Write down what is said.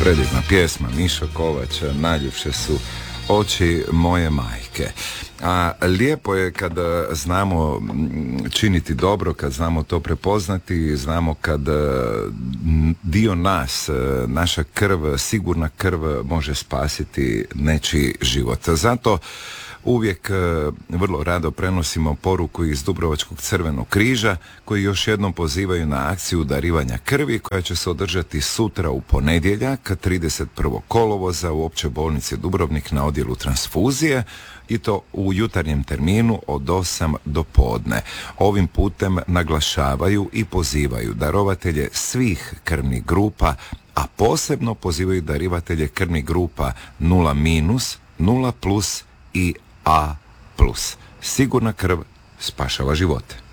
predivna pjesma Miša Kovača, naljepše su oči moje majke. A lijepo je kada znamo činiti dobro, kad znamo to prepoznati, znamo kad dio nas, naša krv, sigurna krv može spasiti nečiji život. Zato uvijek vrlo rado prenosimo poruku iz Dubrovačkog Crvenog križa, koji još jednom pozivaju na akciju darivanja krvi koja će se održati sutra u ponedjeljak 31. kolovoza u Općoj bolnici Dubrovnik na odjelu transfuzije, i to u jutarnjem terminu od 8 do podne. Ovim putem naglašavaju i pozivaju darovatelje svih krvnih grupa, a posebno pozivaju darivatelje krvnih grupa 0-, 0+ i A+. Sigurna krv spašava živote.